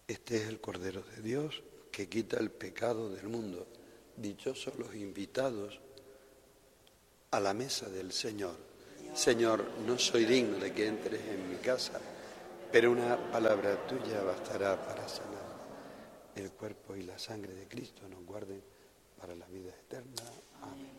Este es el Cordero de Dios que quita el pecado del mundo. Dichosos los invitados a la mesa del Señor. Señor, no soy digno de que entres en mi casa, pero una palabra tuya bastará para sanar. El cuerpo y la sangre de Cristo nos guarden para la vida eterna. Amén.